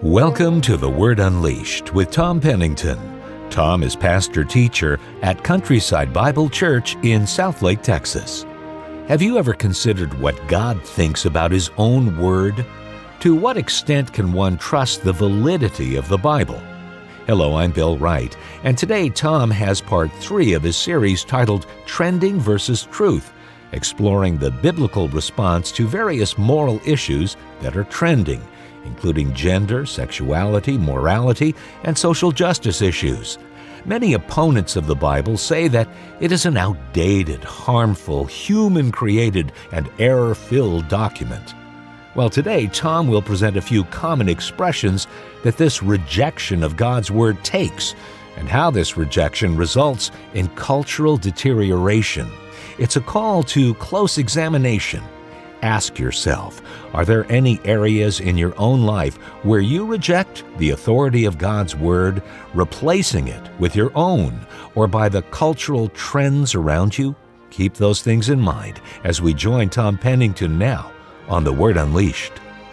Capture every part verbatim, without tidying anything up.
Welcome to The Word Unleashed with Tom Pennington. Tom is pastor-teacher at Countryside Bible Church in Southlake, Texas. Have you ever considered what God thinks about His own Word? To what extent can one trust the validity of the Bible? Hello, I'm Bill Wright, and today Tom has part three of his series titled Trending versus Truth, exploring the biblical response to various moral issues that are trending, including gender, sexuality, morality, and social justice issues. Many opponents of the Bible say that it is an outdated, harmful, human-created, and error-filled document. Well, today, Tom will present a few common expressions that this rejection of God's Word takes, and how this rejection results in cultural deterioration. It's a call to close examination. Ask yourself, are there any areas in your own life where you reject the authority of God's Word, replacing it with your own, or by the cultural trends around you? Keep those things in mind as we join Tom Pennington now on The Word Unleashed.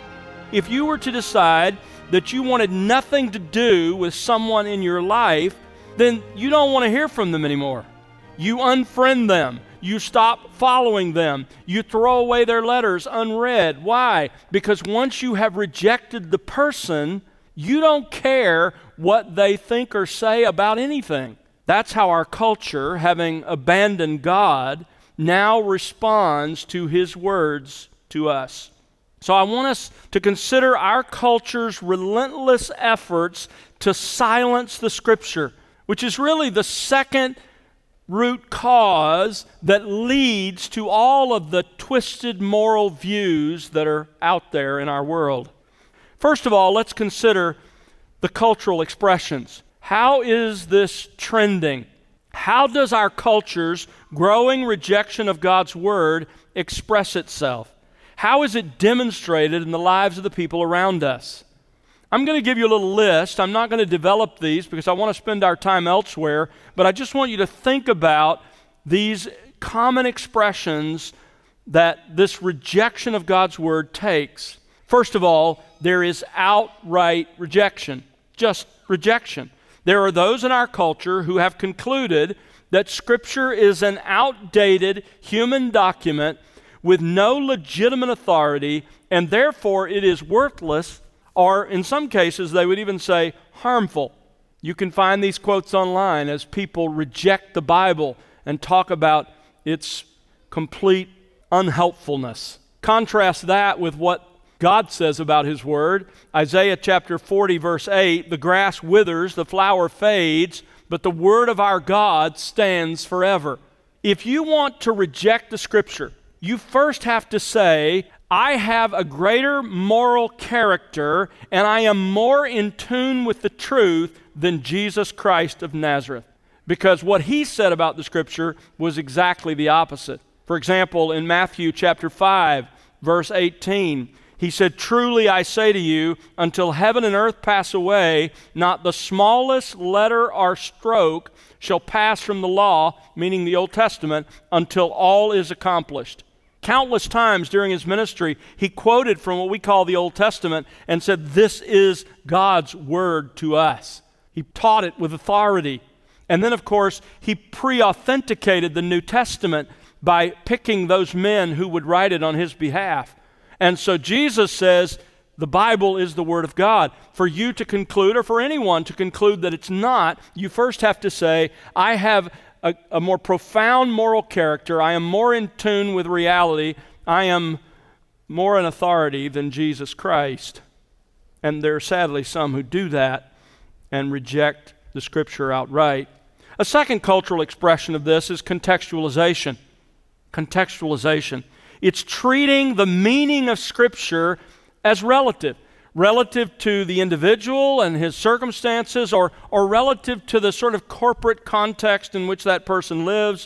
If you were to decide that you wanted nothing to do with someone in your life, then you don't want to hear from them anymore. You unfriend them. You stop following them. You throw away their letters unread. Why? Because once you have rejected the person, you don't care what they think or say about anything. That's how our culture, having abandoned God, now responds to His words to us. So I want us to consider our culture's relentless efforts to silence the Scripture, which is really the second root cause that leads to all of the twisted moral views that are out there in our world. First of all, let's consider the cultural expressions. How is this trending? How does our culture's growing rejection of God's Word express itself? How is it demonstrated in the lives of the people around us? I'm going to give you a little list. I'm not going to develop these because I want to spend our time elsewhere, but I just want you to think about these common expressions that this rejection of God's Word takes. First of all, there is outright rejection, just rejection. There are those in our culture who have concluded that Scripture is an outdated human document with no legitimate authority, and therefore it is worthless, or in some cases, they would even say harmful. You can find these quotes online as people reject the Bible and talk about its complete unhelpfulness. Contrast that with what God says about His Word. Isaiah chapter forty, verse eight, the grass withers, the flower fades, but the Word of our God stands forever. If you want to reject the Scripture, you first have to say, I have a greater moral character and I am more in tune with the truth than Jesus Christ of Nazareth. Because what He said about the Scripture was exactly the opposite. For example, in Matthew chapter five, verse eighteen, He said, truly I say to you, until heaven and earth pass away, not the smallest letter or stroke shall pass from the law, meaning the Old Testament, until all is accomplished. Countless times during His ministry, He quoted from what we call the Old Testament and said, this is God's Word to us. He taught it with authority. And then, of course, He pre-authenticated the New Testament by picking those men who would write it on His behalf. And so Jesus says, the Bible is the Word of God. For you to conclude, or for anyone to conclude that it's not, you first have to say, I have A, a more profound moral character. I am more in tune with reality. I am more in authority than Jesus Christ. And there are sadly some who do that and reject the Scripture outright. A second cultural expression of this is contextualization. Contextualization. It's treating the meaning of Scripture as relative. Relative to the individual and his circumstances, or, or relative to the sort of corporate context in which that person lives.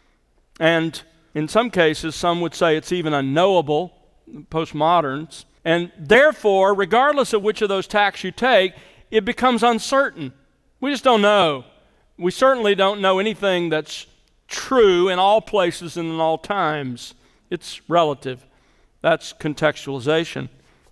And in some cases, some would say it's even unknowable, postmoderns. And therefore, regardless of which of those tacks you take, it becomes uncertain. We just don't know. We certainly don't know anything that's true in all places and in all times. It's relative. That's contextualization.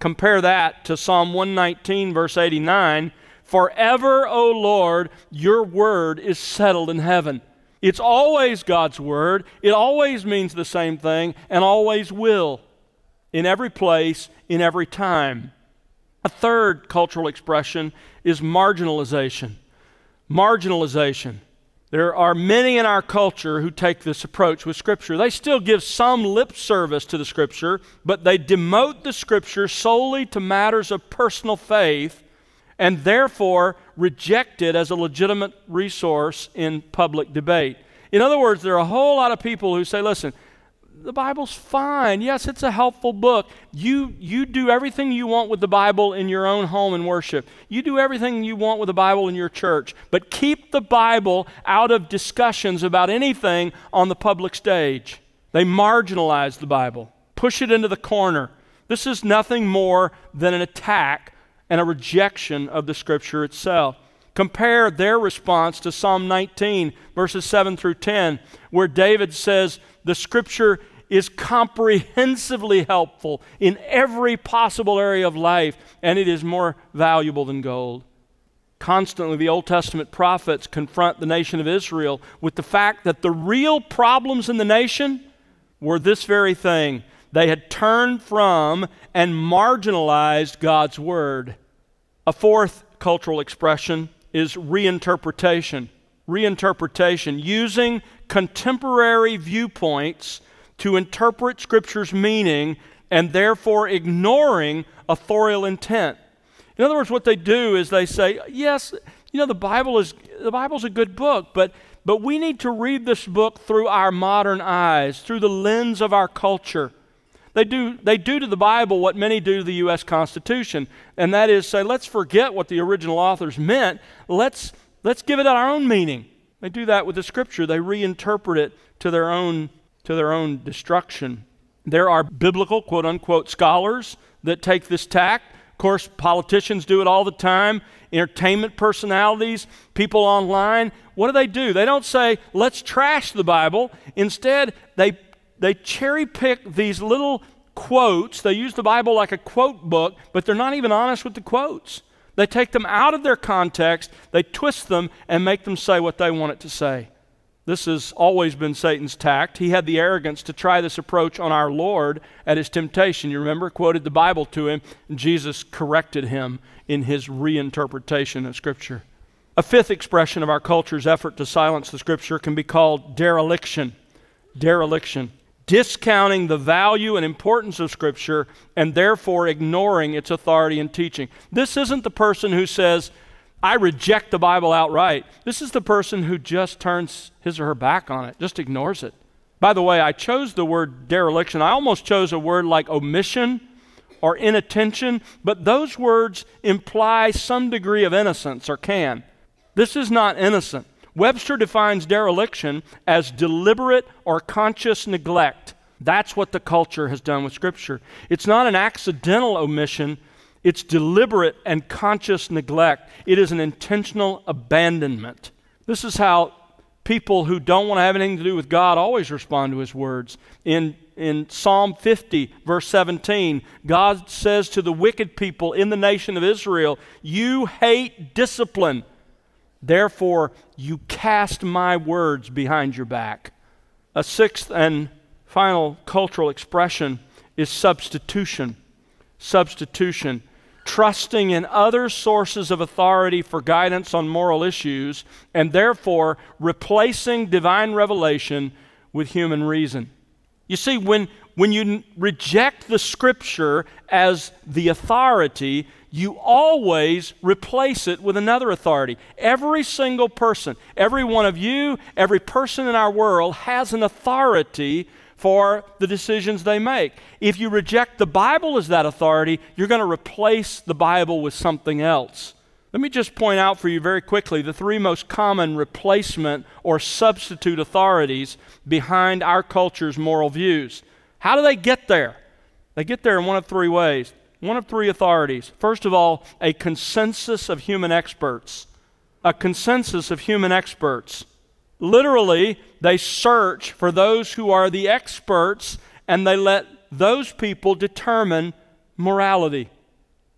Compare that to Psalm one nineteen, verse eighty-nine. Forever, O Lord, your word is settled in heaven. It's always God's word. It always means the same thing and always will, in every place, in every time. A third cultural expression is marginalization. Marginalization. There are many in our culture who take this approach with Scripture. They still give some lip service to the Scripture, but they demote the Scripture solely to matters of personal faith and therefore reject it as a legitimate resource in public debate. In other words, there are a whole lot of people who say, listen, the Bible's fine. Yes, it's a helpful book. You, you do everything you want with the Bible in your own home and worship. You do everything you want with the Bible in your church. But keep the Bible out of discussions about anything on the public stage. They marginalize the Bible, push it into the corner. This is nothing more than an attack and a rejection of the Scripture itself. Compare their response to Psalm nineteen, verses seven through ten, where David says, the Scripture is comprehensively helpful in every possible area of life, and it is more valuable than gold. Constantly, the Old Testament prophets confront the nation of Israel with the fact that the real problems in the nation were this very thing. They had turned from and marginalized God's Word. A fourth cultural expression is reinterpretation. Reinterpretation, using contemporary viewpoints to interpret Scripture's meaning and therefore ignoring authorial intent. In other words, what they do is they say, yes, you know, the Bible is the Bible's a good book, but but we need to read this book through our modern eyes, through the lens of our culture. They do, they do to the Bible what many do to the U S Constitution, and that is say, let's forget what the original authors meant. Let's, let's give it our own meaning. They do that with the Scripture. They reinterpret it to their own, to their own destruction. There are biblical, quote-unquote, scholars that take this tack. Of course, politicians do it all the time. Entertainment personalities, people online. What do they do? They don't say, let's trash the Bible. Instead, they They cherry pick these little quotes. They use the Bible like a quote book, but they're not even honest with the quotes. They take them out of their context, they twist them, and make them say what they want it to say. This has always been Satan's tact. He had the arrogance to try this approach on our Lord at his temptation. You remember, quoted the Bible to him, and Jesus corrected him in his reinterpretation of Scripture. A fifth expression of our culture's effort to silence the Scripture can be called dereliction. Dereliction. Discounting the value and importance of Scripture and therefore ignoring its authority and teaching. This isn't the person who says, I reject the Bible outright. This is the person who just turns his or her back on it, just ignores it. By the way, I chose the word dereliction. I almost chose a word like omission or inattention, but those words imply some degree of innocence, or can. This is not innocent. Webster defines dereliction as deliberate or conscious neglect. That's what the culture has done with Scripture. It's not an accidental omission. It's deliberate and conscious neglect. It is an intentional abandonment. This is how people who don't want to have anything to do with God always respond to His words. In, in Psalm fifty, verse seventeen, God says to the wicked people in the nation of Israel, you hate discipline. Therefore, you cast my words behind your back. A sixth and final cultural expression is substitution. Substitution. Trusting in other sources of authority for guidance on moral issues, and therefore replacing divine revelation with human reason. You see, when, when you reject the Scripture as the authority, you always replace it with another authority. Every single person, every one of you, every person in our world has an authority for the decisions they make. If you reject the Bible as that authority, you're going to replace the Bible with something else. Let me just point out for you very quickly the three most common replacement or substitute authorities behind our culture's moral views. How do they get there? They get there in one of three ways. One of three authorities. First of all, a consensus of human experts. A consensus of human experts. Literally, they search for those who are the experts, and they let those people determine morality.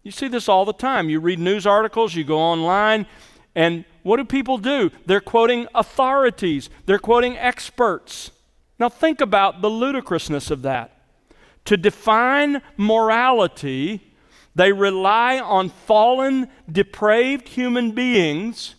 You see this all the time. You read news articles, you go online, and what do people do? They're quoting authorities. They're quoting experts. Now think about the ludicrousness of that. To define morality, they rely on fallen, depraved human beings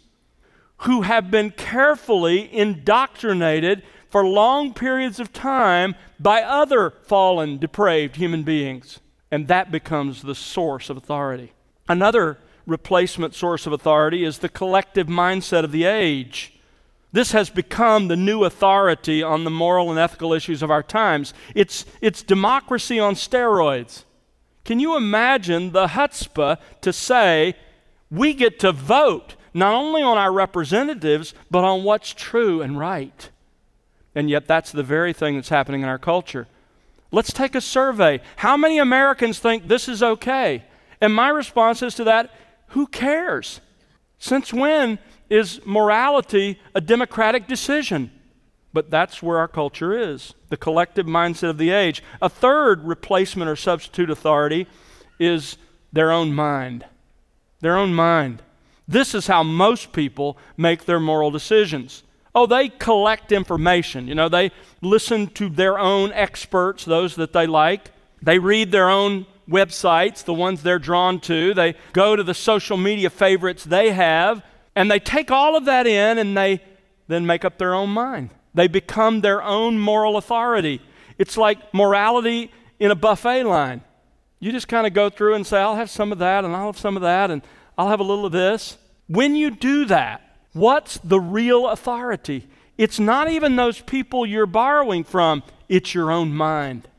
who have been carefully indoctrinated for long periods of time by other fallen, depraved human beings. And that becomes the source of authority. Another replacement source of authority is the collective mindset of the age. This has become the new authority on the moral and ethical issues of our times. It's, it's democracy on steroids. Can you imagine the chutzpah to say, we get to vote not only on our representatives, but on what's true and right? And yet that's the very thing that's happening in our culture. Let's take a survey. How many Americans think this is okay? And my response is to that, who cares? Since when is morality a democratic decision? But that's where our culture is, the collective mindset of the age. A third replacement or substitute authority is their own mind. Their own mind. This is how most people make their moral decisions. Oh, they collect information. You know, they listen to their own experts, those that they like. They read their own websites, the ones they're drawn to. They go to the social media favorites they have, and they take all of that in and they then make up their own mind. They become their own moral authority. It's like morality in a buffet line. You just kind of go through and say, I'll have some of that, and I'll have some of that, and I'll have a little of this. When you do that, what's the real authority? It's not even those people you're borrowing from. It's your own mind.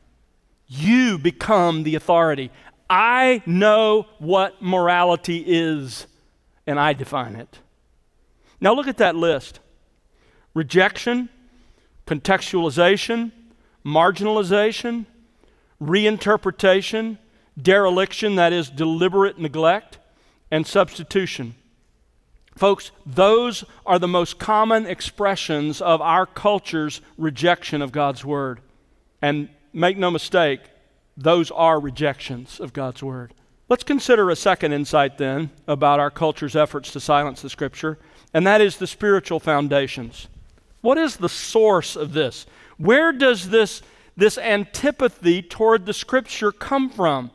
You become the authority. I know what morality is, and I define it. Now look at that list. Rejection, contextualization, marginalization, reinterpretation, dereliction, that is deliberate neglect, and substitution. Folks, those are the most common expressions of our culture's rejection of God's Word. And make no mistake, those are rejections of God's Word. Let's consider a second insight then about our culture's efforts to silence the Scripture, and that is the spiritual foundations. What is the source of this? Where does this, this antipathy toward the Scripture come from?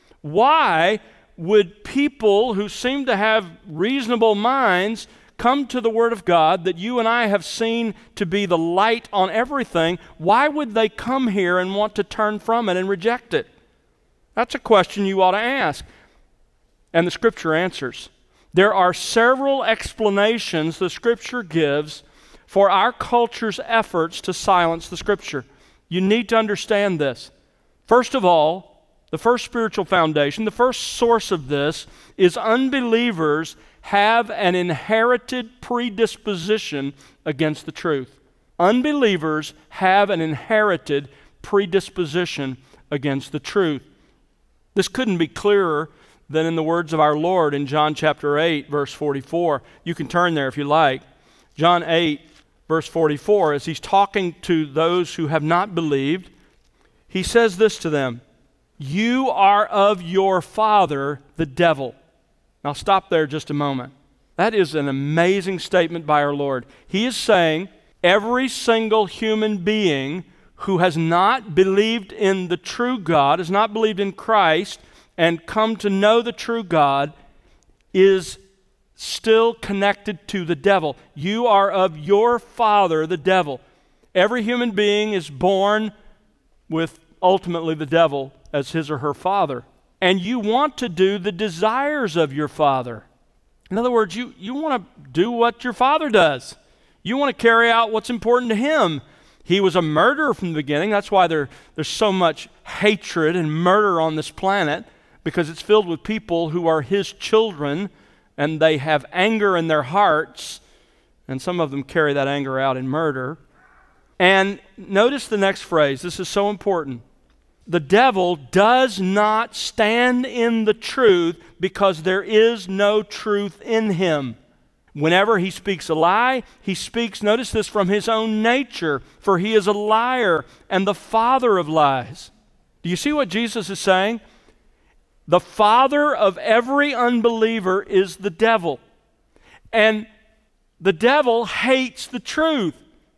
Why would people who seem to have reasonable minds come to the Word of God that you and I have seen to be the light on everything? Why would they come here and want to turn from it and reject it? That's a question you ought to ask. And the Scripture answers. There are several explanations the Scripture gives for our culture's efforts to silence the Scripture. You need to understand this. First of all, the first spiritual foundation, the first source of this is unbelievers have an inherited predisposition against the truth. Unbelievers have an inherited predisposition against the truth. This couldn't be clearer than in the words of our Lord in John chapter eight, verse forty-four. You can turn there if you like. John eight, verse forty-four, as he's talking to those who have not believed, he says this to them, "You are of your father, the devil." Now stop there just a moment. That is an amazing statement by our Lord. He is saying every single human being who has not believed in the true God, has not believed in Christ, and come to know the true God, is still connected to the devil. You are of your father, the devil. Every human being is born with ultimately the devil as his or her father. And you want to do the desires of your father. In other words, you, you want to do what your father does. You want to carry out what's important to him. He was a murderer from the beginning. That's why there, there's so much hatred and murder on this planet, because it's filled with people who are his children, and they have anger in their hearts, and some of them carry that anger out in murder. And notice the next phrase. This is so important. The devil does not stand in the truth because there is no truth in him. Whenever he speaks a lie, he speaks, notice this, from his own nature, for he is a liar and the father of lies. Do you see what Jesus is saying? The father of every unbeliever is the devil. And the devil hates the truth.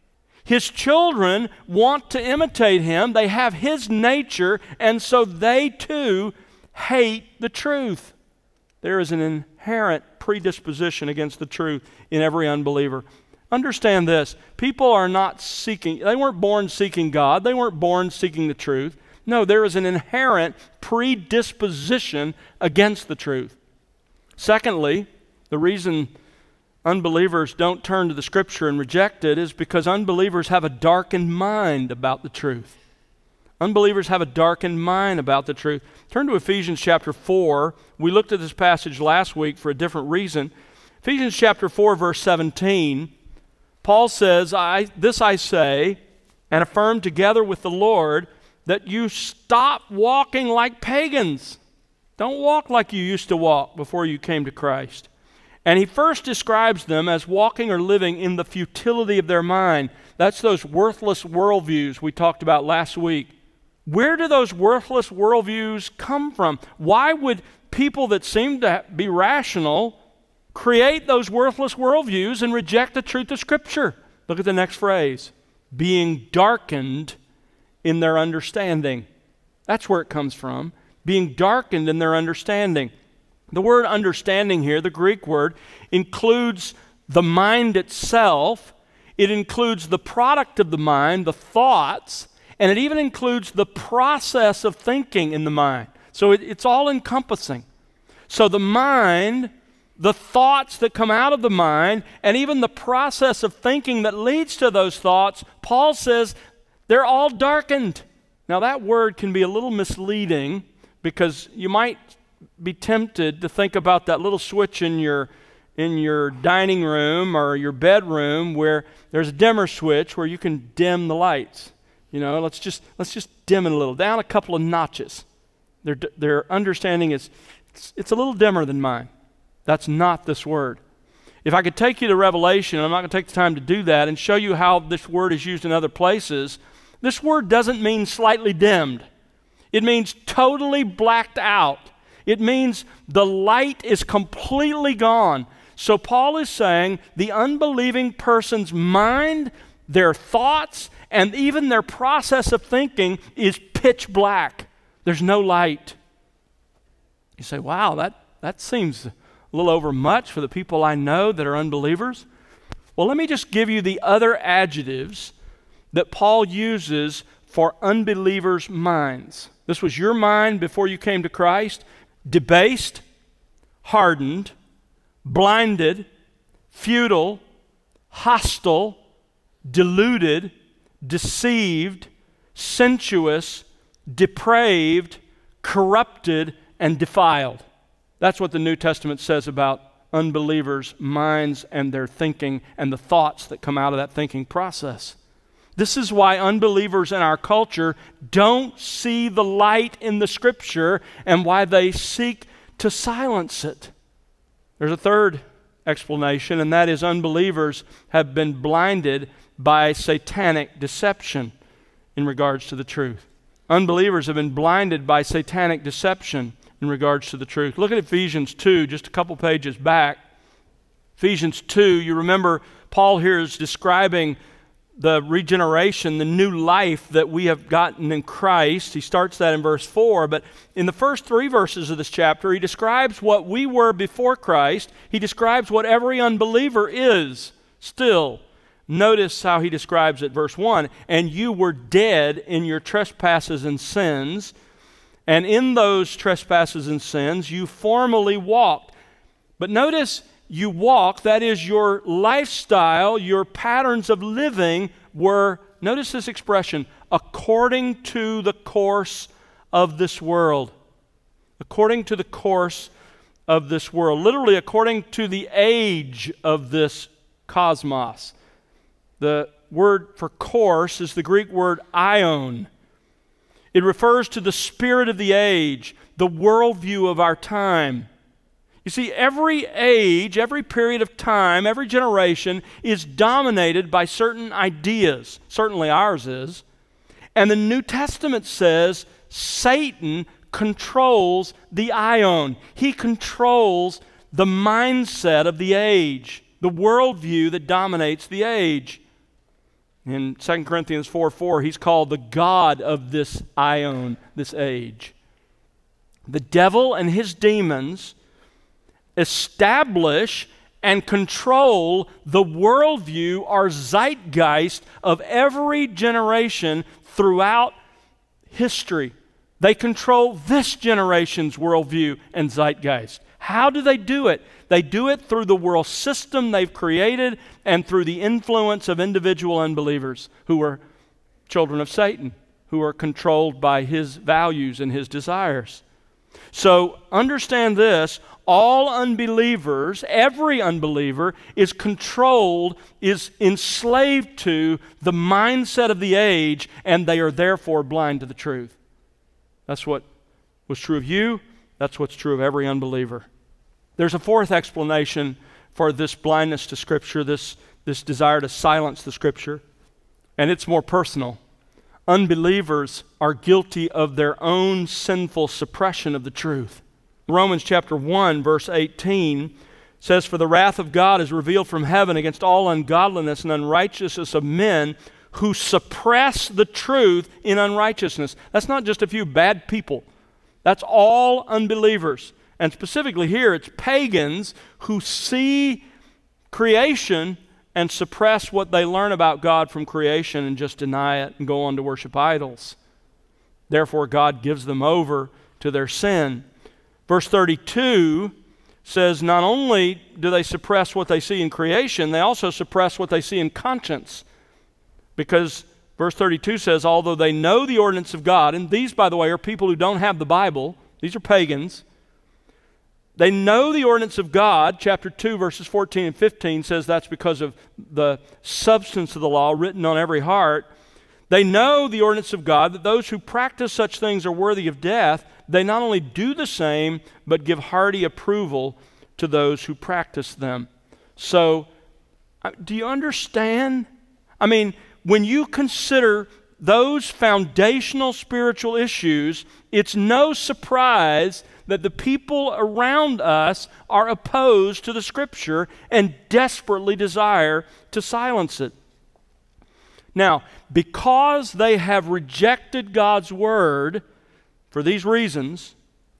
His children want to imitate him. They have his nature, and so they too hate the truth. There is an inherent predisposition against the truth in every unbeliever. Understand this. People are not seeking, they weren't born seeking God. They weren't born seeking the truth. No, there is an inherent predisposition against the truth. Secondly, the reason unbelievers don't turn to the Scripture and reject it is because unbelievers have a darkened mind about the truth. Unbelievers have a darkened mind about the truth. Turn to Ephesians chapter four. We looked at this passage last week for a different reason. Ephesians chapter four, verse seventeen, Paul says, I, this I say, and affirm together with the Lord, that you stop walking like pagans. Don't walk like you used to walk before you came to Christ. And he first describes them as walking or living in the futility of their mind. That's those worthless worldviews we talked about last week. Where do those worthless worldviews come from? Why would people that seem to be rational create those worthless worldviews and reject the truth of Scripture? Look at the next phrase. Being darkened in their understanding. That's where it comes from. Being darkened in their understanding. The word understanding here, the Greek word, includes the mind itself. It includes the product of the mind, the thoughts, and it even includes the process of thinking in the mind. So it, it's all encompassing. So the mind, the thoughts that come out of the mind, and even the process of thinking that leads to those thoughts, Paul says they're all darkened. Now that word can be a little misleading because you might be tempted to think about that little switch in your in your dining room or your bedroom where there's a dimmer switch where you can dim the lights. You know, let's just let's just dim it a little, down a couple of notches. Their their understanding is it's, it's a little dimmer than mine. That's not this word. If I could take you to Revelation, and I'm not going to take the time to do that, and show you how this word is used in other places, this word doesn't mean slightly dimmed. It means totally blacked out. It means the light is completely gone. So Paul is saying the unbelieving person's mind, their thoughts, and even their process of thinking is pitch black. There's no light. You say, wow, that, that seems a little over much for the people I know that are unbelievers. Well, let me just give you the other adjectives that Paul uses for unbelievers' minds. This was your mind before you came to Christ. Debased, hardened, blinded, futile, hostile, deluded, deceived, sensuous, depraved, corrupted, and defiled. That's what the New Testament says about unbelievers' minds and their thinking and the thoughts that come out of that thinking process. This is why unbelievers in our culture don't see the light in the Scripture and why they seek to silence it. There's a third explanation, and that is unbelievers have been blinded by satanic deception in regards to the truth. Unbelievers have been blinded by satanic deception in regards to the truth. Look at Ephesians two, just a couple pages back. Ephesians two, you remember Paul here is describing the regeneration, the new life that we have gotten in Christ. He starts that in verse four, but in the first three verses of this chapter, he describes what we were before Christ. He describes what every unbeliever is still. Notice how he describes it, verse one, and you were dead in your trespasses and sins, and in those trespasses and sins you formerly walked. But notice, you walk, that is your lifestyle, your patterns of living were, notice this expression, according to the course of this world. According to the course of this world. Literally, according to the age of this cosmos. The word for course is the Greek word aion. It refers to the spirit of the age, the worldview of our time. You see, every age, every period of time, every generation is dominated by certain ideas. Certainly ours is. And the New Testament says Satan controls the ion. He controls the mindset of the age, the worldview that dominates the age. In Second Corinthians four four, he's called the God of this ion, this age. The devil and his demons establish and control the worldview or zeitgeist of every generation throughout history. They control this generation's worldview and zeitgeist. How do they do it? They do it through the world system they've created and through the influence of individual unbelievers who are children of Satan, who are controlled by his values and his desires. So understand this, all unbelievers, every unbeliever is controlled, is enslaved to the mindset of the age, and they are therefore blind to the truth. That's what was true of you. That's what's true of every unbeliever. There's a fourth explanation for this blindness to Scripture, this, this desire to silence the Scripture, and it's more personal. Unbelievers are guilty of their own sinful suppression of the truth. Romans chapter one, verse eighteen says, "For the wrath of God is revealed from heaven against all ungodliness and unrighteousness of men who suppress the truth in unrighteousness." That's not just a few bad people. That's all unbelievers. And specifically here, it's pagans who see creation and suppress what they learn about God from creation and just deny it and go on to worship idols. Therefore, God gives them over to their sin. Verse thirty-two says not only do they suppress what they see in creation, they also suppress what they see in conscience. Because verse thirty-two says, although they know the ordinance of God, and these, by the way, are people who don't have the Bible. These are pagans. They know the ordinance of God. Chapter two, verses fourteen and fifteen says that's because of the substance of the law written on every heart. They know the ordinance of God, that those who practice such things are worthy of death. They not only do the same, but give hearty approval to those who practice them. So, do you understand? I mean, when you consider those foundational spiritual issues, it's no surprise that the people around us are opposed to the Scripture and desperately desire to silence it. Now, because they have rejected God's Word for these reasons,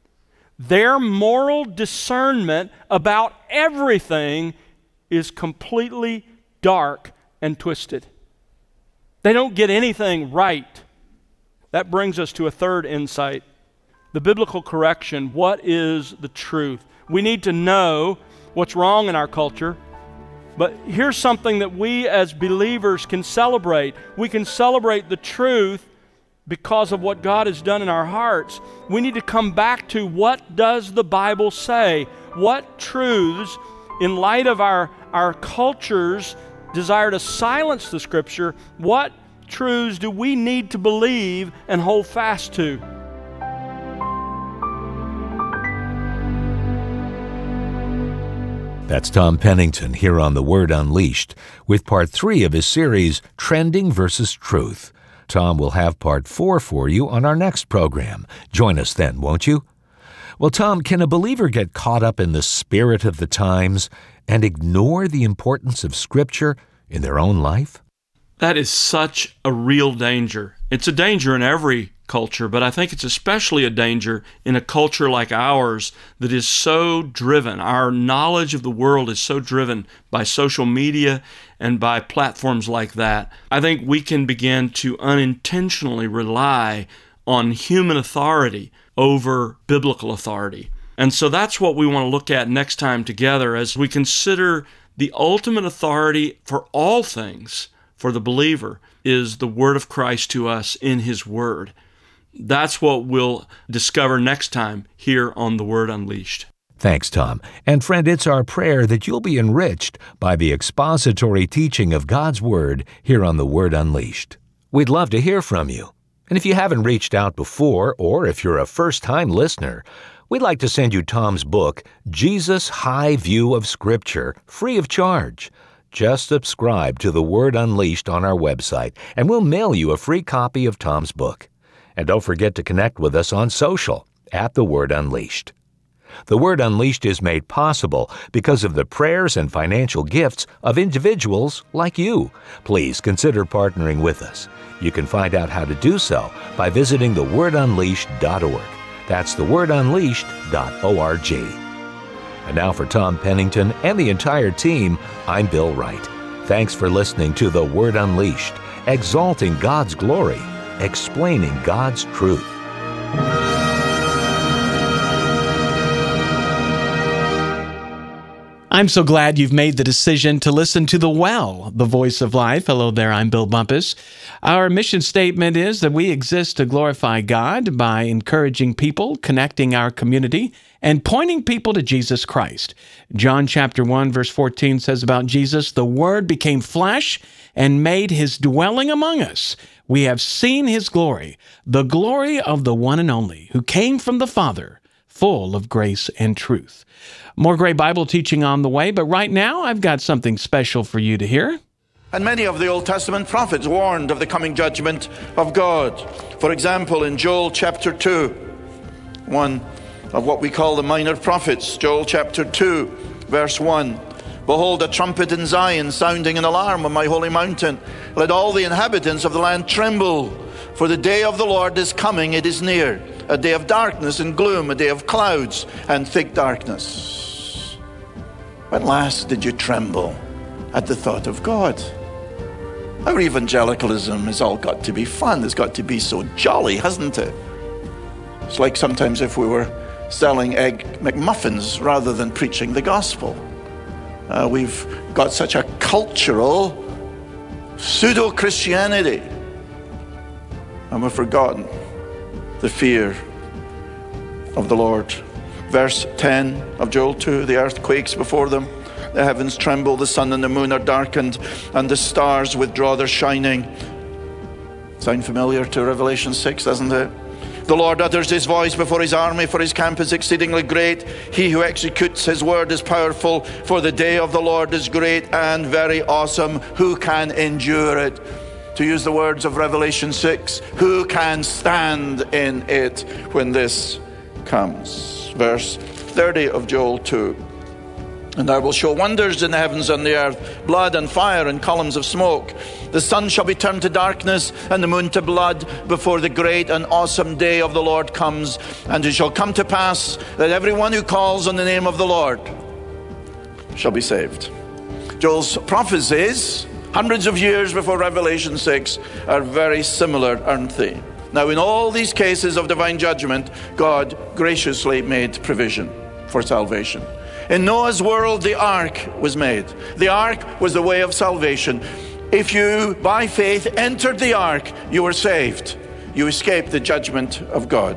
their moral discernment about everything is completely dark and twisted. They don't get anything right. That brings us to a third insight. The biblical correction. What is the truth? We need to know what's wrong in our culture. But here's something that we as believers can celebrate. We can celebrate the truth because of what God has done in our hearts. We need to come back to, what does the Bible say? What truths, in light of our, our culture's desire to silence the Scripture, what truths do we need to believe and hold fast to? That's Tom Pennington here on The Word Unleashed with part three of his series, Trending versus Truth. Tom will have part four for you on our next program. Join us then, won't you? Well, Tom, can a believer get caught up in the spirit of the times and ignore the importance of Scripture in their own life? That is such a real danger. It's a danger in every culture, but I think it's especially a danger in a culture like ours that is so driven. Our knowledge of the world is so driven by social media and by platforms like that. I think we can begin to unintentionally rely on human authority over biblical authority. And so that's what we want to look at next time together as we consider the ultimate authority for all things for the believer is the Word of Christ to us in His Word. That's what we'll discover next time here on The Word Unleashed. Thanks, Tom. And friend, it's our prayer that you'll be enriched by the expository teaching of God's Word here on The Word Unleashed. We'd love to hear from you. And if you haven't reached out before, or if you're a first-time listener, we'd like to send you Tom's book, Jesus' High View of Scripture, free of charge. Just subscribe to The Word Unleashed on our website, and we'll mail you a free copy of Tom's book. And don't forget to connect with us on social at The Word Unleashed. The Word Unleashed is made possible because of the prayers and financial gifts of individuals like you. Please consider partnering with us. You can find out how to do so by visiting the word unleashed dot org. That's the word unleashed dot org. And now for Tom Pennington and the entire team, I'm Bill Wright. Thanks for listening to The Word Unleashed, exalting God's glory, explaining God's truth. I'm so glad you've made the decision to listen to The Well, the voice of life. Hello there, I'm Bill Bumpus. Our mission statement is that we exist to glorify God by encouraging people, connecting our community, and pointing people to Jesus Christ. John chapter one, verse fourteen says about Jesus, "The Word became flesh and made his dwelling among us. We have seen his glory, the glory of the one and only, who came from the Father, full of grace and truth." More great Bible teaching on the way, but right now I've got something special for you to hear. And many of the Old Testament prophets warned of the coming judgment of God. For example, in Joel chapter two, one of what we call the minor prophets, Joel chapter two, verse one. "Behold, a trumpet in Zion, sounding an alarm on my holy mountain. Let all the inhabitants of the land tremble, for the day of the Lord is coming, it is near. A day of darkness and gloom, a day of clouds and thick darkness." When last did you tremble at the thought of God? Our evangelicalism has all got to be fun. It's got to be so jolly, hasn't it? It's like sometimes if we were selling egg McMuffins rather than preaching the gospel. Uh, we've got such a cultural pseudo-Christianity, and we've forgotten the fear of the Lord. Verse ten of Joel two, "The earth quakes before them, the heavens tremble, the sun and the moon are darkened, and the stars withdraw their shining." Sound familiar to Revelation six, doesn't it? "The Lord utters his voice before his army, for his camp is exceedingly great. He who executes his word is powerful, for the day of the Lord is great and very awesome. Who can endure it?" To use the words of Revelation six, who can stand in it when this comes? Verse thirty of Joel two. "And I will show wonders in the heavens and the earth, blood and fire and columns of smoke. The sun shall be turned to darkness and the moon to blood before the great and awesome day of the Lord comes. And it shall come to pass that everyone who calls on the name of the Lord shall be saved." Joel's prophecies, hundreds of years before Revelation six, are very similar, aren't they? Now, in all these cases of divine judgment, God graciously made provision for salvation. In Noah's world, the ark was made. The ark was the way of salvation. If you, by faith, entered the ark, you were saved. You escaped the judgment of God.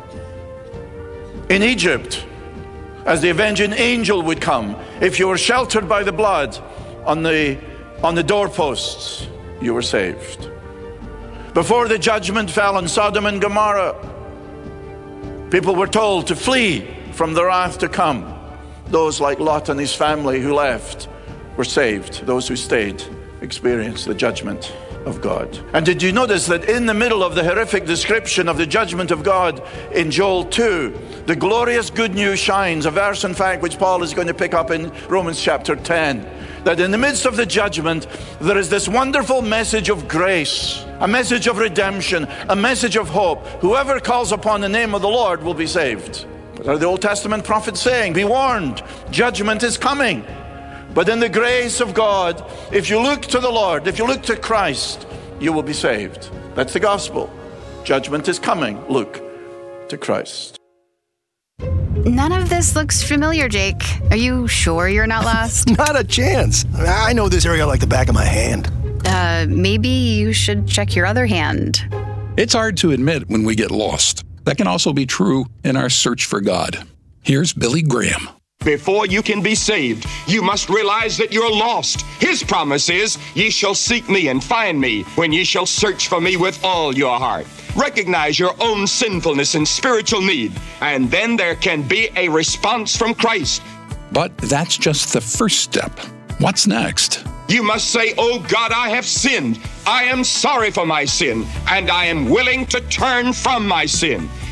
In Egypt, as the avenging angel would come, if you were sheltered by the blood on the, on the doorposts, you were saved. Before the judgment fell on Sodom and Gomorrah, people were told to flee from the wrath to come. Those like Lot and his family who left were saved. Those who stayed experienced the judgment of God. And did you notice that in the middle of the horrific description of the judgment of God in Joel two, the glorious good news shines, a verse in fact which Paul is going to pick up in Romans chapter ten, that in the midst of the judgment there is this wonderful message of grace, a message of redemption, a message of hope. Whoever calls upon the name of the Lord will be saved. What are the Old Testament prophets saying? Be warned, judgment is coming. But in the grace of God, if you look to the Lord, if you look to Christ, you will be saved. That's the gospel. Judgment is coming. Look to Christ. None of this looks familiar, Jake. Are you sure you're not lost? Not a chance. I know this area like the back of my hand. Uh, maybe you should check your other hand. It's hard to admit when we get lost. That can also be true in our search for God. Here's Billy Graham. Before you can be saved, you must realize that you're lost. His promise is, ye shall seek me and find me when ye shall search for me with all your heart. Recognize your own sinfulness and spiritual need, and then there can be a response from Christ. But that's just the first step. What's next? You must say, oh God, I have sinned. I am sorry for my sin, and I am willing to turn from my sin.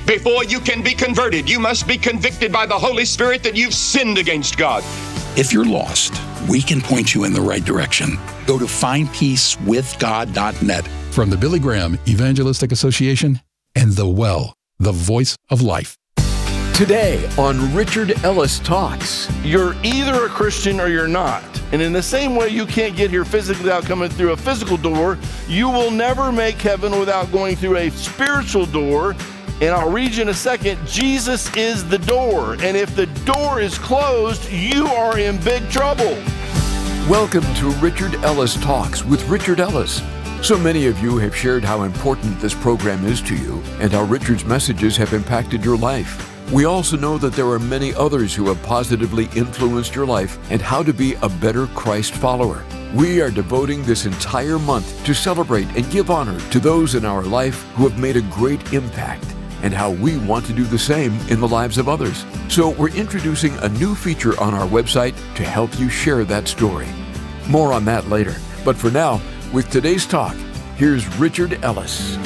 Before you can be converted, you must be convicted by the Holy Spirit that you've sinned against God. If you're lost, we can point you in the right direction. Go to find peace with god dot net. From the Billy Graham Evangelistic Association and The Well, the voice of life. Today on Richard Ellis Talks. You're either a Christian or you're not. And in the same way you can't get here physically without coming through a physical door, you will never make heaven without going through a spiritual door. And I'll read you in a second, Jesus is the door. And if the door is closed, you are in big trouble. Welcome to Richard Ellis Talks with Richard Ellis. So many of you have shared how important this program is to you and how Richard's messages have impacted your life. We also know that there are many others who have positively influenced your life and how to be a better Christ follower. We are devoting this entire month to celebrate and give honor to those in our life who have made a great impact and how we want to do the same in the lives of others. So we're introducing a new feature on our website to help you share that story. More on that later. But for now, with today's talk, here's Richard Ellis.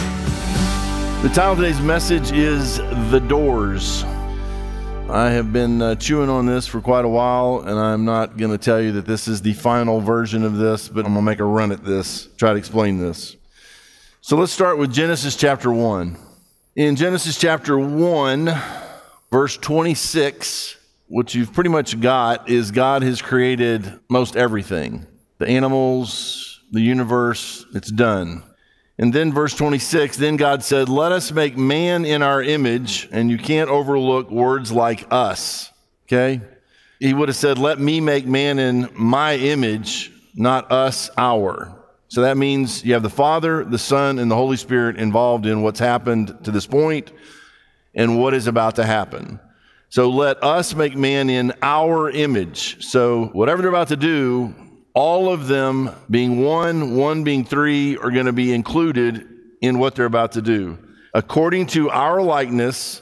The title of today's message is The Doors. I have been uh, chewing on this for quite a while, and I'm not going to tell you that this is the final version of this, but I'm going to make a run at this, try to explain this. So let's start with Genesis chapter one. In Genesis chapter one, verse twenty-six, what you've pretty much got is God has created most everything. The animals, the universe, it's done. And then verse twenty-six, then God said, let us make man in our image, and you can't overlook words like us, okay? He would have said, let me make man in my image, not us, our. So that means you have the Father, the Son, and the Holy Spirit involved in what's happened to this point and what is about to happen. So let us make man in our image. So whatever they're about to do, all of them being one, one being three, are going to be included in what they're about to do. According to our likeness,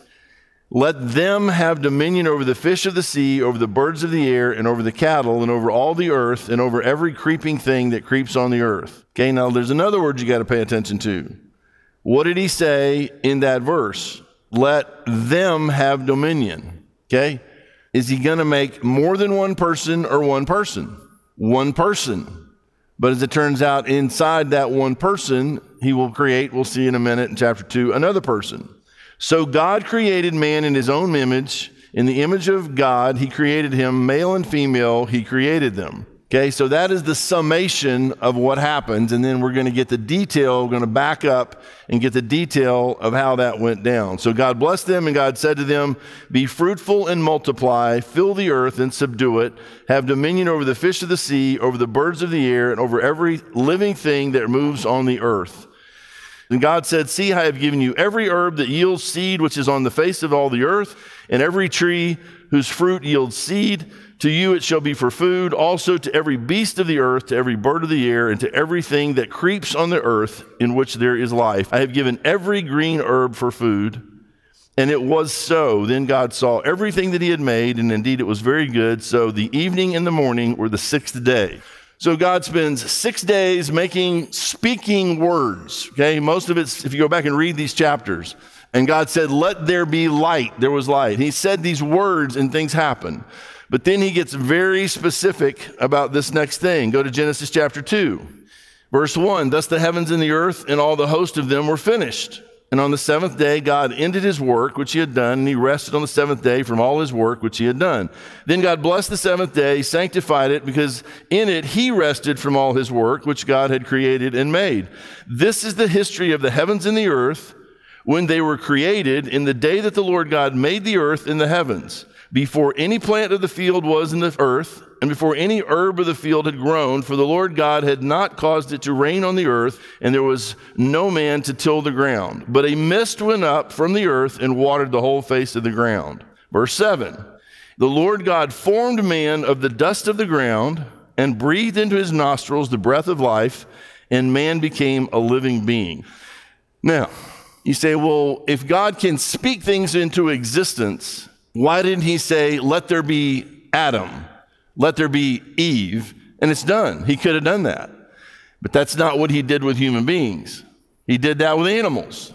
let them have dominion over the fish of the sea, over the birds of the air, and over the cattle, and over all the earth, and over every creeping thing that creeps on the earth. Okay, now there's another word you got to pay attention to. What did he say in that verse? Let them have dominion. Okay? Is he going to make more than one person or one person? One person. But as it turns out, inside that one person, he will create, we'll see in a minute in chapter two, another person. So God created man in his own image. In the image of God, he created him, male and female, he created them. Okay, so that is the summation of what happens, and then we're going to get the detail, we're going to back up and get the detail of how that went down. So God blessed them, and God said to them, be fruitful and multiply, fill the earth and subdue it, have dominion over the fish of the sea, over the birds of the air, and over every living thing that moves on the earth. And God said, see, I have given you every herb that yields seed, which is on the face of all the earth, and every tree whose fruit yields seed. To you it shall be for food, also to every beast of the earth, to every bird of the air, and to everything that creeps on the earth in which there is life. I have given every green herb for food. And it was so. Then God saw everything that he had made, and indeed it was very good. So the evening and the morning were the sixth day. So God spends six days making, speaking words. Okay, most of it's, if you go back and read these chapters, and God said, let there be light. There was light. He said these words and things happened. But then he gets very specific about this next thing. Go to Genesis chapter two, verse one. Thus the heavens and the earth and all the host of them were finished. And on the seventh day, God ended his work, which he had done, and he rested on the seventh day from all his work, which he had done. Then God blessed the seventh day, sanctified it, because in it he rested from all his work, which God had created and made. This is the history of the heavens and the earth when they were created in the day that the Lord God made the earth and the heavens. Before any plant of the field was in the earth, and before any herb of the field had grown, for the Lord God had not caused it to rain on the earth, and there was no man to till the ground. But a mist went up from the earth and watered the whole face of the ground. Verse seven, the Lord God formed man of the dust of the ground and breathed into his nostrils the breath of life, and man became a living being. Now, you say, well, if God can speak things into existence, why didn't he say, let there be Adam, let there be Eve, and it's done? He could have done that. But that's not what he did with human beings. He did that with animals.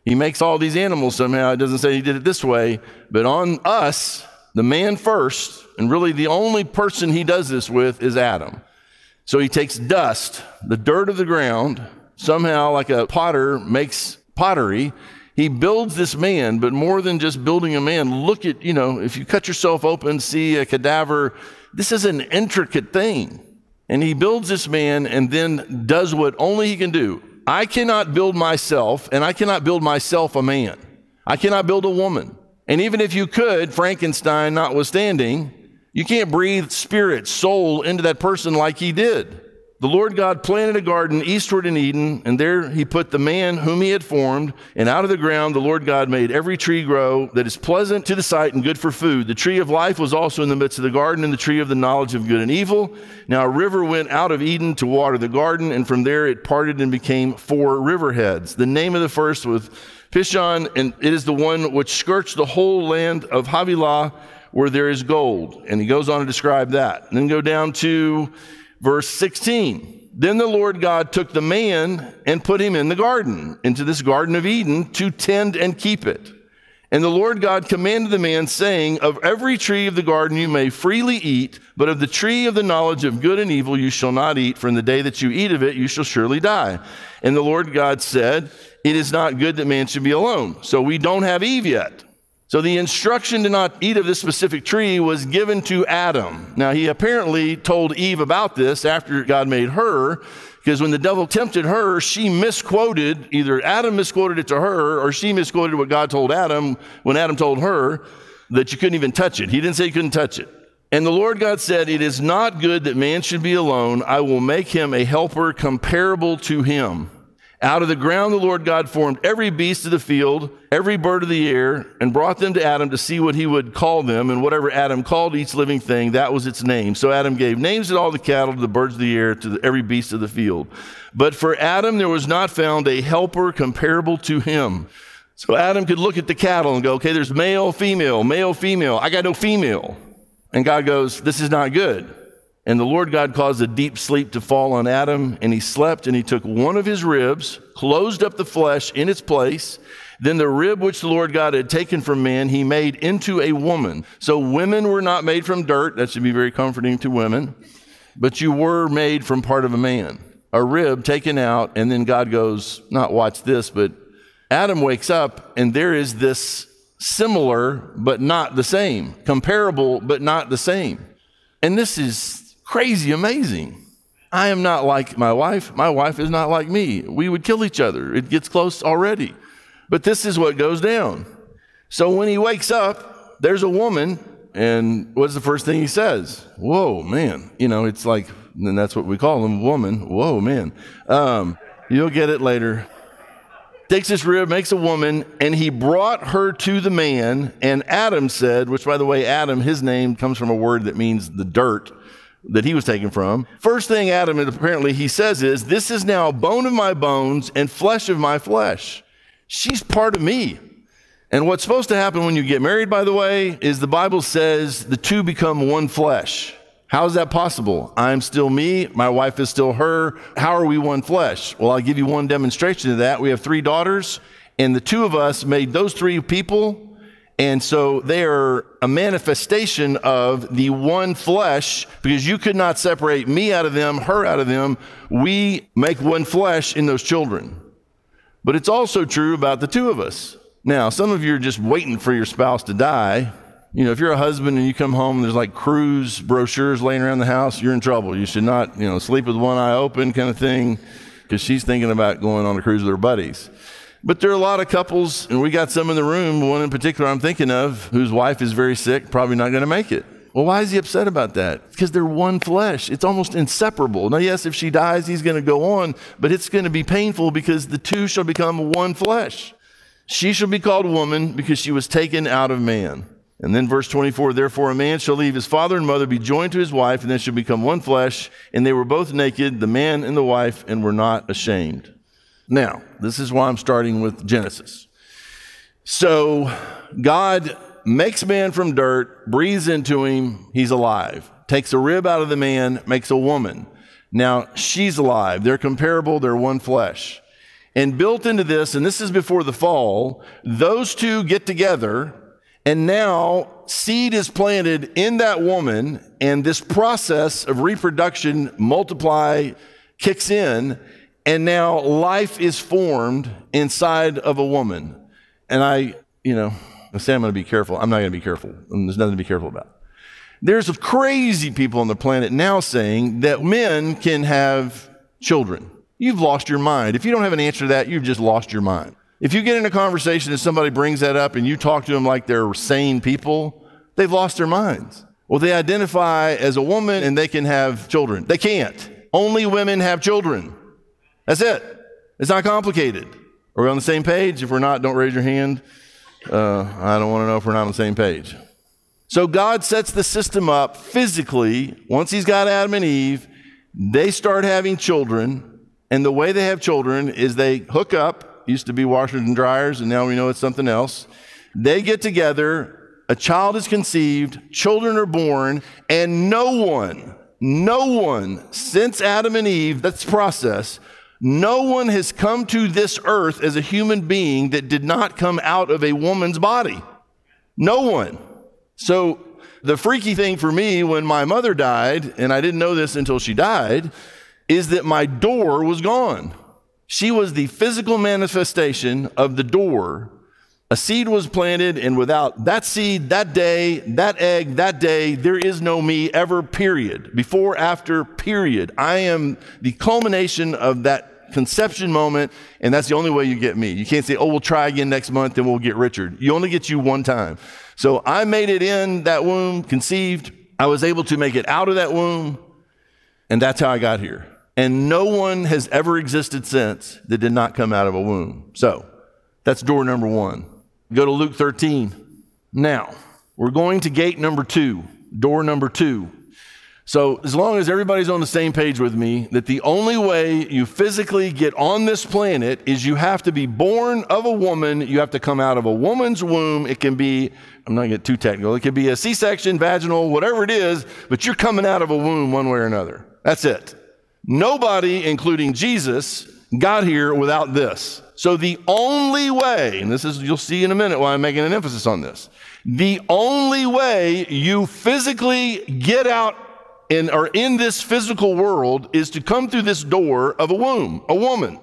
He makes all these animals somehow. It doesn't say he did it this way, but on us, the man first, and really the only person he does this with is Adam. So he takes dust, the dirt of the ground, somehow like a potter makes pottery. He builds this man, but more than just building a man, look at, you know, if you cut yourself open, see a cadaver, this is an intricate thing. And he builds this man and then does what only he can do. I cannot build myself, and I cannot build myself a man. I cannot build a woman. And even if you could, Frankenstein notwithstanding, you can't breathe spirit, soul into that person like he did. The Lord God planted a garden eastward in Eden, and there he put the man whom he had formed, and out of the ground the Lord God made every tree grow that is pleasant to the sight and good for food. The tree of life was also in the midst of the garden, and the tree of the knowledge of good and evil. Now a river went out of Eden to water the garden, and from there it parted and became four riverheads. The name of the first was Pishon, and it is the one which skirts the whole land of Havilah, where there is gold. And he goes on to describe that. And then go down to verse sixteen. Then the Lord God took the man and put him in the garden, into this garden of Eden, to tend and keep it. And the Lord God commanded the man, saying, of every tree of the garden you may freely eat, but of the tree of the knowledge of good and evil you shall not eat, for in the day that you eat of it you shall surely die. And the Lord God said, it is not good that man should be alone. So we don't have Eve yet. So the instruction to not eat of this specific tree was given to Adam. Now, he apparently told Eve about this after God made her, because when the devil tempted her, she misquoted, either Adam misquoted it to her, or she misquoted what God told Adam when Adam told her that you couldn't even touch it. He didn't say you couldn't touch it. And the Lord God said, it is not good that man should be alone. I will make him a helper comparable to him. Out of the ground the Lord God formed every beast of the field, every bird of the air, and brought them to Adam to see what he would call them. And whatever Adam called each living thing, that was its name. So Adam gave names to all the cattle, to the birds of the air, to the, every beast of the field. But for Adam there was not found a helper comparable to him. So Adam could look at the cattle and go, okay, there's male, female, male, female. I got no female. And God goes, this is not good. And the Lord God caused a deep sleep to fall on Adam, and he slept, and he took one of his ribs, closed up the flesh in its place. Then the rib which the Lord God had taken from man, he made into a woman. So women were not made from dirt. That should be very comforting to women. But you were made from part of a man. A rib taken out, and then God goes, not watch this, but Adam wakes up, and there is this similar, but not the same. Comparable, but not the same. And this is crazy amazing. I am not like my wife. My wife is not like me. We would kill each other. It gets close already. But this is what goes down. So when he wakes up, there's a woman, and what's the first thing he says? Whoa, man. You know, it's like, and that's what we call them, woman. Whoa, man. Um, you'll get it later. Takes this rib, makes a woman, and he brought her to the man. And Adam said, which by the way, Adam, his name comes from a word that means the dirt that he was taken from. First thing Adam, apparently he says is, this is now bone of my bones and flesh of my flesh. She's part of me. And what's supposed to happen when you get married, by the way, is the Bible says the two become one flesh. How is that possible? I'm still me. My wife is still her. How are we one flesh? Well, I'll give you one demonstration of that. We have three daughters, and the two of us made those three people. And so they are a manifestation of the one flesh, because you could not separate me out of them, her out of them. We make one flesh in those children. But it's also true about the two of us. Now, some of you are just waiting for your spouse to die. You know, if you're a husband and you come home and there's like cruise brochures laying around the house, you're in trouble. You should not, you know, sleep with one eye open kind of thing, because she's thinking about going on a cruise with her buddies. But there are a lot of couples, and we got some in the room, one in particular I'm thinking of, whose wife is very sick, probably not going to make it. Well, why is he upset about that? Because they're one flesh. It's almost inseparable. Now, yes, if she dies, he's going to go on, but it's going to be painful because the two shall become one flesh. She shall be called woman because she was taken out of man. And then verse twenty-four, therefore a man shall leave his father and mother, be joined to his wife, and they shall become one flesh. And they were both naked, the man and the wife, and were not ashamed. Now, this is why I'm starting with Genesis. So God makes man from dirt, breathes into him, he's alive. Takes a rib out of the man, makes a woman. Now, she's alive. They're comparable, they're one flesh. And built into this, and this is before the fall, those two get together, and now seed is planted in that woman, and this process of reproduction, multiply, kicks in, and now life is formed inside of a woman. And I, you know, I say I'm going to be careful. I'm not going to be careful. There's nothing to be careful about. There's crazy people on the planet now saying that men can have children. You've lost your mind. If you don't have an answer to that, you've just lost your mind. If you get in a conversation and somebody brings that up and you talk to them like they're sane people, they've lost their minds. Well, they identify as a woman and they can have children. They can't. Only women have children. That's it. It's not complicated. Are we on the same page? If we're not, don't raise your hand. Uh, I don't want to know if we're not on the same page. So God sets the system up physically. Once he's got Adam and Eve, they start having children. And the way they have children is they hook up. Used to be washers and dryers, and now we know it's something else. They get together. A child is conceived. Children are born. And no one, no one since Adam and Eve, that's the process, no one has come to this earth as a human being that did not come out of a woman's body. No one. So the freaky thing for me when my mother died, and I didn't know this until she died, is that my door was gone. She was the physical manifestation of the door. A seed was planted, and without that seed, that day, that egg, that day, there is no me ever, period. Before, after, period. I am the culmination of that conception moment, and that's the only way you get me. You can't say, oh, we'll try again next month, and we'll get Richard. You only get you one time. So I made it in that womb, conceived. I was able to make it out of that womb, and that's how I got here. And no one has ever existed since that did not come out of a womb. So that's door number one. Go to Luke thirteen. Now, we're going to gate number two, door number two. So as long as everybody's on the same page with me, that the only way you physically get on this planet is you have to be born of a woman. You have to come out of a woman's womb. It can be, I'm not going to get too technical, it could be a C-section, vaginal, whatever it is, but you're coming out of a womb one way or another. That's it. Nobody, including Jesus, got here without this. So the only way, and this is, you'll see in a minute why I'm making an emphasis on this, the only way you physically get out and are in this physical world is to come through this door of a womb, a woman.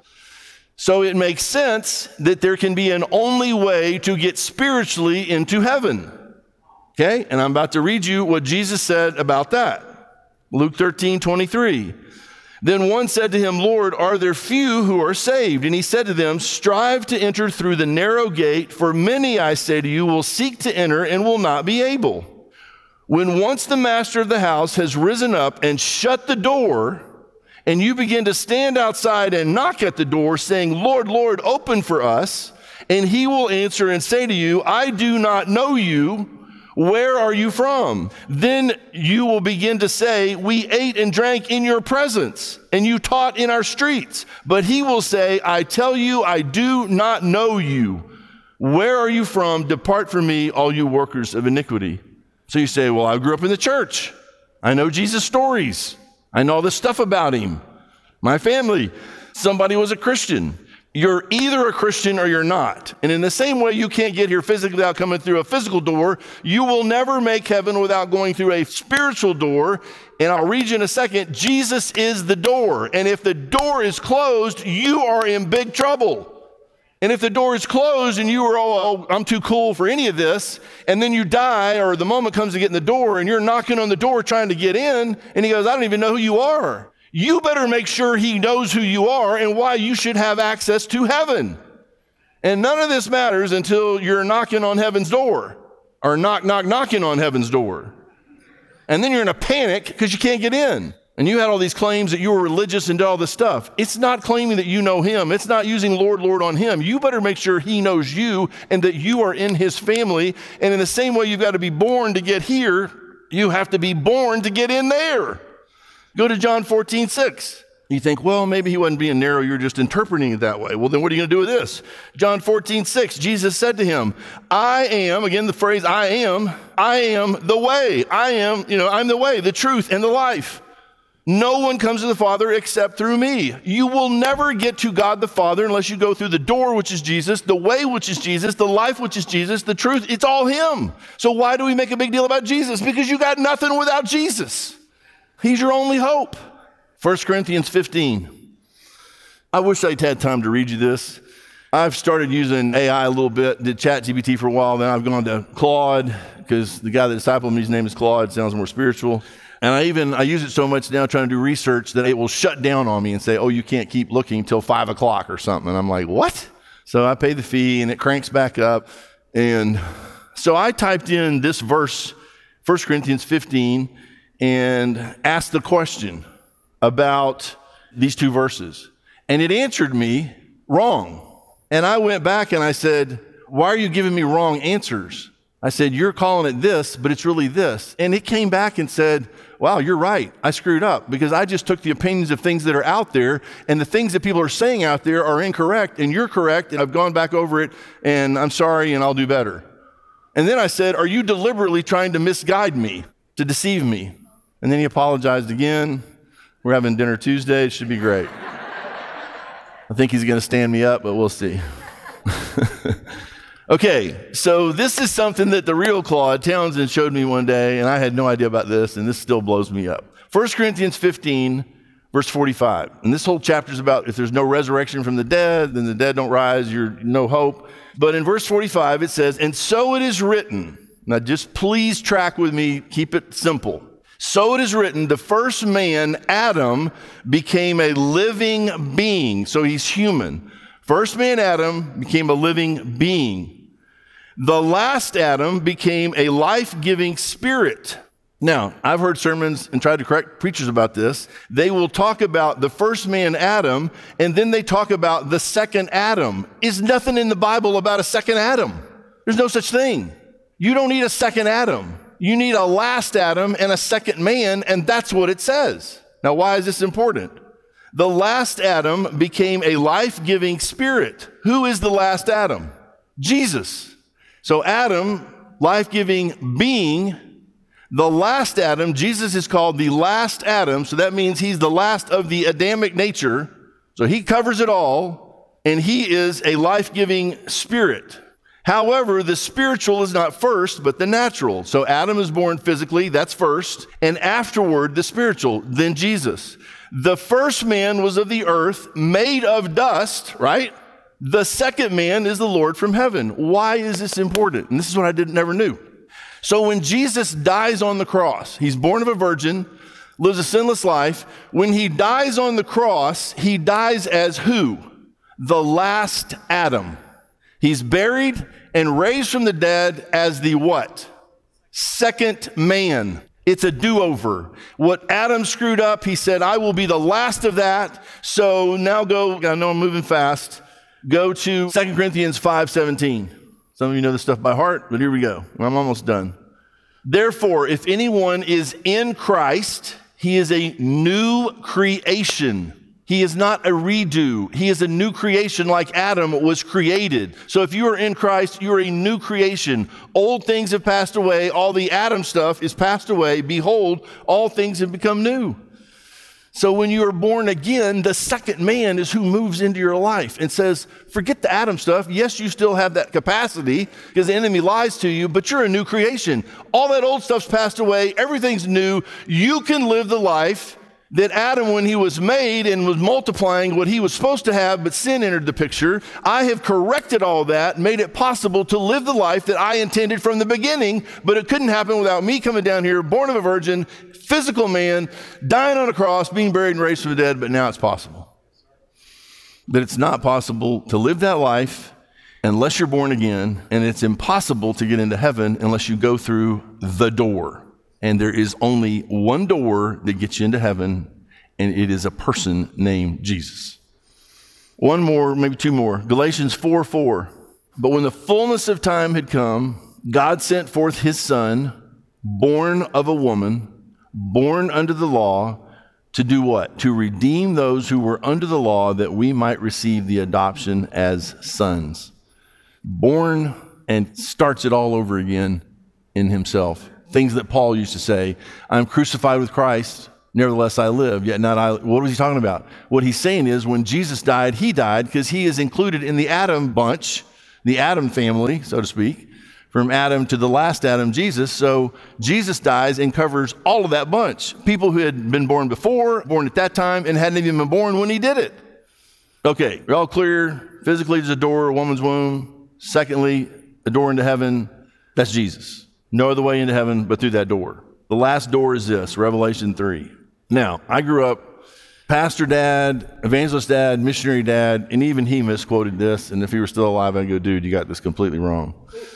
So it makes sense that there can be an only way to get spiritually into heaven. Okay? And I'm about to read you what Jesus said about that. Luke thirteen twenty-three. Then one said to him, Lord, are there few who are saved? And he said to them, strive to enter through the narrow gate, for many, I say to you, will seek to enter and will not be able. When once the master of the house has risen up and shut the door, and you begin to stand outside and knock at the door, saying, Lord, Lord, open for us, and he will answer and say to you, I do not know you. Where are you from? Then you will begin to say, we ate and drank in your presence, and you taught in our streets. But he will say, I tell you, I do not know you. Where are you from? Depart from me, all you workers of iniquity. So you say, well, I grew up in the church. I know Jesus' stories. I know all this stuff about him. My family, somebody was a Christian. You're either a Christian or you're not. And in the same way you can't get here physically without coming through a physical door, you will never make heaven without going through a spiritual door. And I'll read you in a second, Jesus is the door. And if the door is closed, you are in big trouble. And if the door is closed and you are, oh, oh, I'm too cool for any of this, and then you die or the moment comes to get in the door and you're knocking on the door trying to get in, and he goes, I don't even know who you are. You better make sure he knows who you are and why you should have access to heaven. And none of this matters until you're knocking on heaven's door or knock, knock, knocking on heaven's door. And then you're in a panic because you can't get in. And you had all these claims that you were religious and did all this stuff. It's not claiming that you know him. It's not using Lord, Lord on him. You better make sure he knows you and that you are in his family. And in the same way you've got to be born to get here, you have to be born to get in there. Go to John fourteen six. You think, well, maybe he wasn't being narrow. You're just interpreting it that way. Well, then what are you going to do with this? John fourteen six, Jesus said to him, I am, again, the phrase I am, I am the way. I am, you know, I'm the way, the truth, and the life. No one comes to the Father except through me. You will never get to God the Father unless you go through the door, which is Jesus, the way, which is Jesus, the life, which is Jesus, the truth. It's all him. So why do we make a big deal about Jesus? Because you got nothing without Jesus. He's your only hope. First Corinthians fifteen. I wish I'd had time to read you this. I've started using A I a little bit, did ChatGPT for a while, then I've gone to Claude, because the guy that discipled me, his name is Claude, sounds more spiritual. And I even, I use it so much now trying to do research that it will shut down on me and say, oh, you can't keep looking till five o'clock or something. And I'm like, what? So I pay the fee and it cranks back up. And so I typed in this verse, First Corinthians fifteen, and asked the question about these two verses. And it answered me wrong. And I went back and I said, why are you giving me wrong answers? I said, you're calling it this, but it's really this. And it came back and said, wow, you're right. I screwed up because I just took the opinions of things that are out there, and the things that people are saying out there are incorrect, and you're correct, and I've gone back over it, and I'm sorry, and I'll do better. And then I said, are you deliberately trying to misguide me, to deceive me? And then he apologized again. We're having dinner Tuesday. It should be great. I think he's going to stand me up, but we'll see. Okay, so this is something that the real Claude Townsend showed me one day, and I had no idea about this, and this still blows me up. First Corinthians fifteen, verse forty-five. And this whole chapter is about if there's no resurrection from the dead, then the dead don't rise, you're no hope. But in verse forty-five, it says, and so it is written. Now just please track with me, keep it simple. So it is written, the first man, Adam, became a living being. So he's human. First man, Adam, became a living being. The last Adam became a life-giving spirit. Now, I've heard sermons and tried to correct preachers about this. They will talk about the first man, Adam, and then they talk about the second Adam. Is nothing in the Bible about a second Adam. There's no such thing. You don't need a second Adam. You need a last Adam and a second man, and that's what it says. Now, why is this important? The last Adam became a life-giving spirit. Who is the last Adam? Jesus. So Adam, life-giving being, the last Adam, Jesus is called the last Adam, so that means he's the last of the Adamic nature. So he covers it all, and he is a life-giving spirit. However, the spiritual is not first, but the natural. So Adam is born physically, that's first, and afterward, the spiritual, then Jesus. The first man was of the earth, made of dust, right? The second man is the Lord from heaven. Why is this important? And this is what I did, never knew. So when Jesus dies on the cross, he's born of a virgin, lives a sinless life. When he dies on the cross, he dies as who? The last Adam. He's buried and raised from the dead as the what? Second man. It's a do-over. What Adam screwed up, he said, I will be the last of that. So now go, I know I'm moving fast. Go to Second Corinthians five seventeen. Some of you know this stuff by heart, but here we go. I'm almost done. Therefore, if anyone is in Christ, he is a new creation. He is not a redo. He is a new creation like Adam was created. So if you are in Christ, you are a new creation. Old things have passed away. All the Adam stuff is passed away. Behold, all things have become new. So when you are born again, the second man is who moves into your life and says, forget the Adam stuff. Yes, you still have that capacity because the enemy lies to you, but you're a new creation. All that old stuff's passed away. Everything's new. You can live the life that Adam, when he was made and was multiplying what he was supposed to have, but sin entered the picture. I have corrected all that, made it possible to live the life that I intended from the beginning, but it couldn't happen without me coming down here, born of a virgin, physical man, dying on a cross, being buried and raised from the dead, but now it's possible. But it's not possible to live that life unless you're born again, and it's impossible to get into heaven unless you go through the door. And there is only one door that gets you into heaven, and it is a person named Jesus. One more, maybe two more. Galatians four four. But when the fullness of time had come, God sent forth his son, born of a woman, born under the law, to do what? To redeem those who were under the law, that we might receive the adoption as sons. Born, and starts it all over again in himself. Things that Paul used to say, I'm crucified with Christ. Nevertheless, I live, yet not I. What was he talking about? What he's saying is when Jesus died, he died because he is included in the Adam bunch, the Adam family, so to speak, from Adam to the last Adam, Jesus. So Jesus dies and covers all of that bunch. People who had been born before, born at that time, and hadn't even been born when he did it. Okay, we're all clear. Physically, there's a door, a woman's womb. Secondly, a door into heaven. That's Jesus. No other way into heaven but through that door. The last door is this, Revelation three. Now, I grew up, pastor dad, evangelist dad, missionary dad, and even he misquoted this. And if he were still alive, I'd go, dude, you got this completely wrong.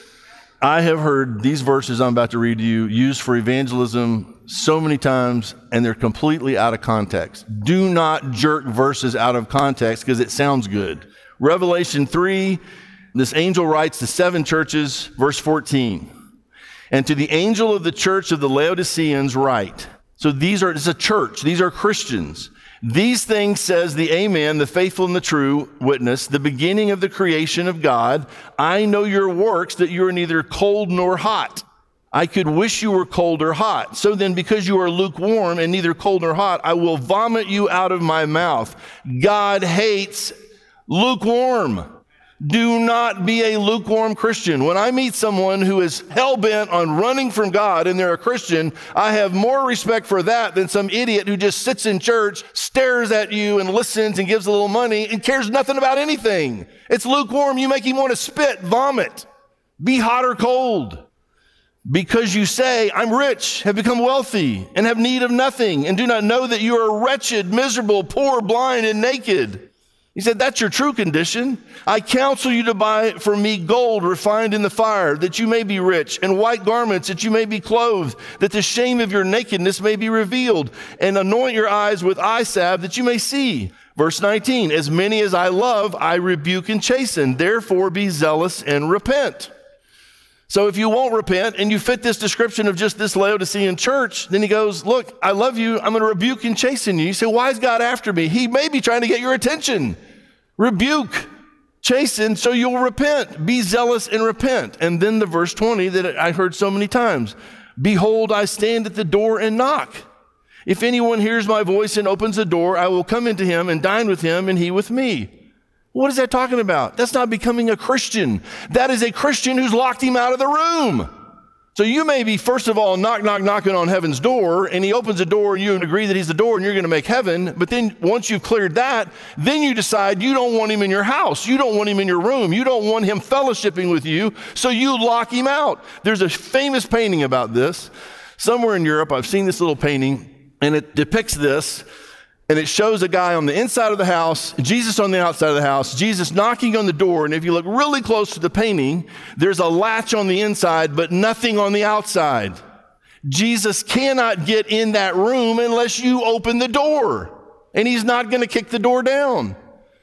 I have heard these verses I'm about to read to you used for evangelism so many times, and they're completely out of context. Do not jerk verses out of context because it sounds good. Revelation three, this angel writes to seven churches, verse fourteen. And to the angel of the church of the Laodiceans write. So these are, it's a church. These are Christians. These things says the Amen, the faithful and the true witness, the beginning of the creation of God. I know your works, that you are neither cold nor hot. I could wish you were cold or hot. So then, because you are lukewarm and neither cold nor hot, I will vomit you out of my mouth. God hates lukewarm. Do not be a lukewarm Christian. When I meet someone who is hell-bent on running from God and they're a Christian, I have more respect for that than some idiot who just sits in church, stares at you and listens and gives a little money and cares nothing about anything. It's lukewarm. You make him want to spit, vomit, be hot or cold. Because you say, I'm rich, have become wealthy, and have need of nothing, and do not know that you are wretched, miserable, poor, blind, and naked. He said, that's your true condition. I counsel you to buy for me gold refined in the fire, that you may be rich, and white garments, that you may be clothed, that the shame of your nakedness may be revealed, and anoint your eyes with eye salve, that you may see. Verse nineteen, as many as I love, I rebuke and chasten. Therefore be zealous and repent. So if you won't repent and you fit this description of just this Laodicean church, then he goes, look, I love you. I'm going to rebuke and chasten you. You say, why is God after me? He may be trying to get your attention. Rebuke, chasten, so you'll repent. Be zealous and repent. And then the verse twenty that I heard so many times. Behold, I stand at the door and knock. If anyone hears my voice and opens the door, I will come into him and dine with him and he with me. What is that talking about? That's not becoming a Christian. That is a Christian who's locked him out of the room. So you may be, first of all, knock, knock, knocking on heaven's door, and he opens the door, and you agree that he's the door, and you're going to make heaven. But then once you've cleared that, then you decide you don't want him in your house. You don't want him in your room. You don't want him fellowshipping with you, so you lock him out. There's a famous painting about this. Somewhere in Europe, I've seen this little painting, and it depicts this. And it shows a guy on the inside of the house, Jesus on the outside of the house, Jesus knocking on the door. And if you look really close to the painting, there's a latch on the inside, but nothing on the outside. Jesus cannot get in that room unless you open the door. And he's not going to kick the door down.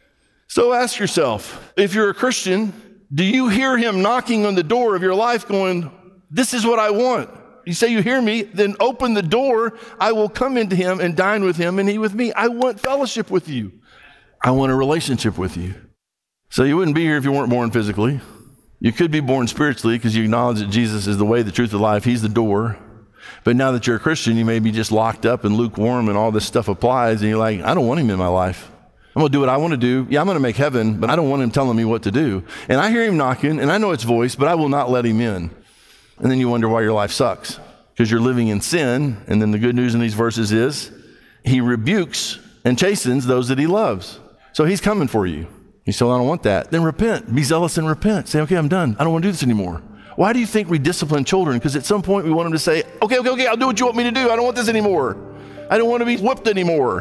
So ask yourself, if you're a Christian, do you hear him knocking on the door of your life going, this is what I want? You say you hear me, then open the door. I will come into him and dine with him and he with me. I want fellowship with you. I want a relationship with you. So you wouldn't be here if you weren't born physically. You could be born spiritually because you acknowledge that Jesus is the way, the truth, the life. He's the door. But now that you're a Christian, you may be just locked up and lukewarm and all this stuff applies. And you're like, I don't want him in my life. I'm going to do what I want to do. Yeah, I'm going to make heaven, but I don't want him telling me what to do. And I hear him knocking and I know his voice, but I will not let him in. And then you wonder why your life sucks, because you're living in sin. And then the good news in these verses is he rebukes and chastens those that he loves. So he's coming for you. You say, well, I don't want that. Then repent. Be zealous and repent. Say, okay, I'm done. I don't want to do this anymore. Why do you think we discipline children? Because at some point we want them to say, okay, okay, okay, I'll do what you want me to do. I don't want this anymore. I don't want to be whipped anymore.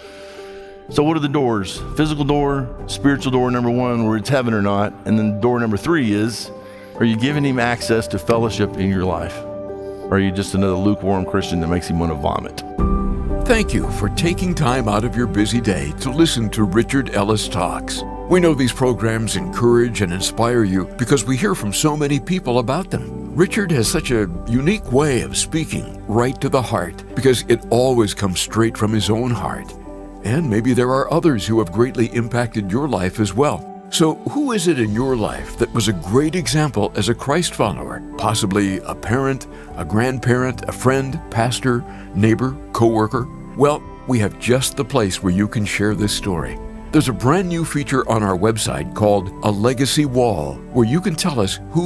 So what are the doors? Physical door, spiritual door, number one, where it's heaven or not. And then door number three is, are you giving him access to fellowship in your life? Or are you just another lukewarm Christian that makes him want to vomit? Thank you for taking time out of your busy day to listen to Richard Ellis Talks. We know these programs encourage and inspire you because we hear from so many people about them. Richard has such a unique way of speaking right to the heart because it always comes straight from his own heart. And maybe there are others who have greatly impacted your life as well. So who is it in your life that was a great example as a Christ follower? Possibly a parent, a grandparent, a friend, pastor, neighbor, coworker. Well, we have just the place where you can share this story. There's a brand new feature on our website called A Legacy Wall, where you can tell us who